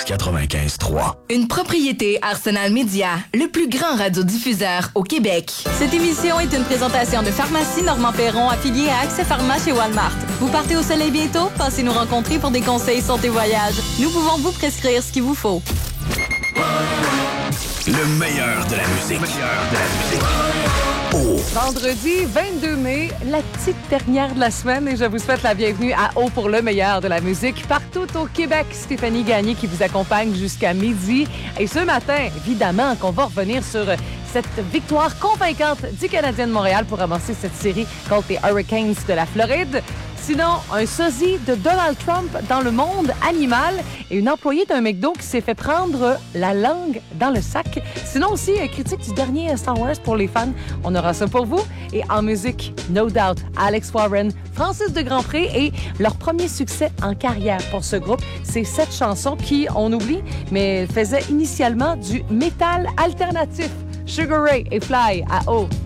95.3. Une propriété Arsenal Média, le plus grand radiodiffuseur au Québec. Cette émission est une présentation de Pharmacie Normand Perron affiliée à Accès Pharma chez Walmart. Vous partez au soleil bientôt? Passez nous rencontrer pour des conseils santé voyage. Nous pouvons vous prescrire ce qu'il vous faut. Le meilleur de la musique. Vendredi 22 mai, la petite dernière de la semaine, et je vous souhaite la bienvenue à O pour le meilleur de la musique partout au Québec. Stéphanie Gagné qui vous accompagne jusqu'à midi. Et ce matin, évidemment, qu'on va revenir sur cette victoire convaincante du Canadien de Montréal pour avancer cette série contre les Hurricanes de la Floride. Sinon, un sosie de Donald Trump dans le monde animal et une employée d'un McDo qui s'est fait prendre la langue dans le sac. Sinon aussi, critique du dernier Star Wars pour les fans. On aura ça pour vous. Et en musique, No Doubt, Alex Warren, Francis de Grandpré et leur premier succès en carrière pour ce groupe. C'est cette chanson qui, on oublie, mais faisait initialement du métal alternatif. Sugar Ray et Fly à O.